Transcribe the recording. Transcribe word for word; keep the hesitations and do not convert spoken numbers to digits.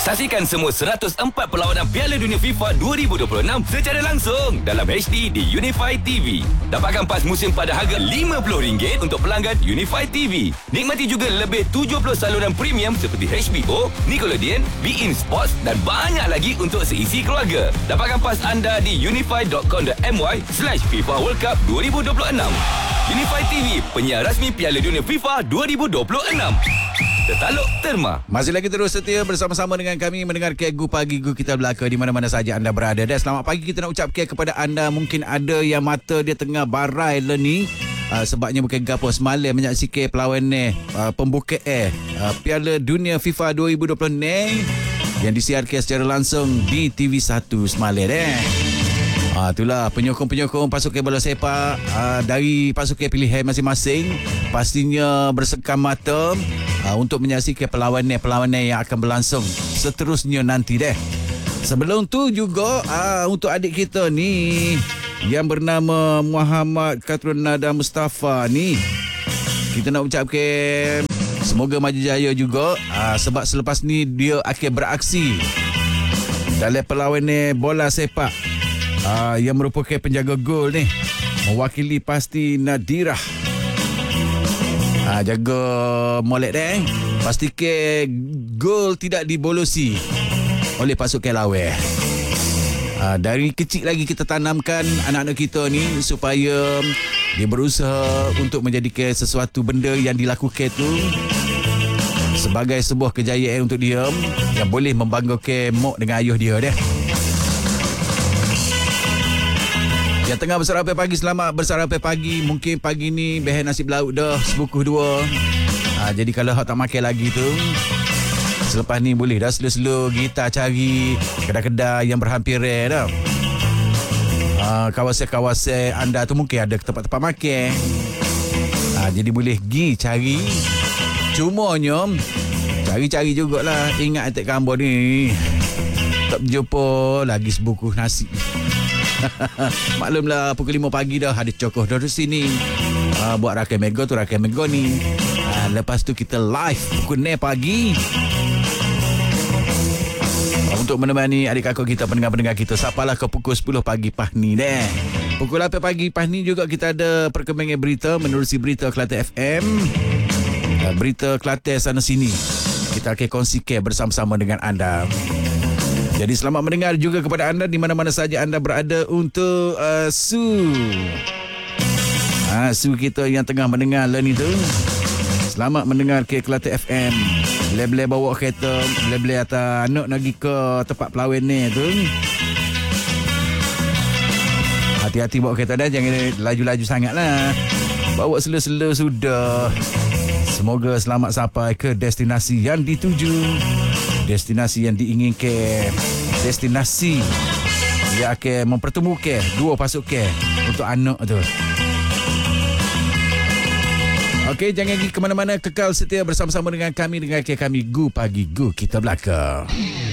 Saksikan semua seratus empat perlawanan Piala Dunia FIFA dua ribu dua puluh enam secara langsung dalam H D di Unify T V. Dapatkan pas musim pada harga lima puluh ringgit untuk pelanggan Unify T V. Nikmati juga lebih tujuh puluh saluran premium seperti H B O, Nickelodeon, beIN Sports dan banyak lagi untuk seisi keluarga. Dapatkan pas anda di unify dot com dot my slash FIFA World Cup dua ribu dua puluh enam. Unify T V, penyiar rasmi Piala Dunia FIFA dua ribu dua puluh enam. Tertaluk Terma. Masih lagi terus setia bersama-sama dengan kami mendengar Gu Pagi Gu kita belaka di mana-mana saja anda berada. Dan selamat pagi kita nak ucap kepada anda. Mungkin ada yang mata dia tengah barai le ni. Uh, sebabnya bukan gapo semalam menyaksikan perlawanan uh, pembuka eh uh, Piala Dunia FIFA dua ribu dua puluh ni yang disiarkan secara langsung di T V satu semalam eh. Ah, itulah penyokong-penyokong pasukan bola sepak uh, dari pasukan pilihan masing-masing pastinya bersekam mata uh, untuk menyaksikan perlawanan-perlawanan yang akan berlangsung seterusnya nanti deh. Sebelum tu juga uh, untuk adik kita ni yang bernama Muhammad Katrun Nada Mustafa ni, kita nak ucapkan semoga maju jaya juga uh, sebab selepas ni dia akan beraksi dalam perlawanan bola sepak uh, yang merupakan penjaga gol ni, mewakili pasti Nadirah. uh, Jaga molek deh, pastikan gol tidak dibolosi oleh pasukan lawan. Uh, dari kecil lagi kita tanamkan anak-anak kita ni supaya dia berusaha untuk menjadikan sesuatu benda yang dilakukan tu sebagai sebuah kejayaan untuk dia yang boleh membanggakan mak dengan ayah dia deh. Yang tengah bersarapan pagi, selamat bersarapan pagi. Mungkin pagi ni behel nasi lauk dah sebukuh dua. Uh, jadi kalau hak tak makan lagi tu, selepas ni boleh dah slow-slow kita cari kedai-kedai yang berhampiran dah. Uh, kawasan-kawasan anda tu mungkin ada tempat-tempat makan. Uh, jadi boleh pergi cari. Cumanya cari-cari jugalah. Ingat Atik Kambor ni tak berjumpa lagi sebukuh nasi. Maklumlah pukul lima pagi dah ada cokoh dari sini. Uh, buat rakan mega tu rakan mega ni. Uh, lepas tu kita live pukul enam pagi untuk menemani adik kakak kita, pendengar-pendengar kita. Sapalah ke pukul sepuluh pagi pah ni deh. Pukul lapan pagi pah ni juga kita ada perkembangan berita menerusi berita Kelantan F M. Berita Kelantan sana sini kita akan kongsikan bersama-sama dengan anda. Jadi selamat mendengar juga kepada anda di mana-mana saja anda berada. Untuk uh, Su ha, Su kita yang tengah mendengar lah ni tu, selamat mendengar ke Kelantan F M. Bila-bila bawa kereta, bila-bila atas anak nak pergi ke tempat pelawin ni tu, hati-hati bawa kereta dah. Jangan laju-laju sangat lah. Bawa slow-slow sudah. Semoga selamat sampai ke destinasi yang dituju, destinasi yang diinginkan, destinasi yang akan mempertemukan dua pasukan untuk anak tu. Okey, jangan pergi ke mana-mana, kekal setia bersama-sama dengan kami, dengan kami Gu Pagi Gu kita belaka.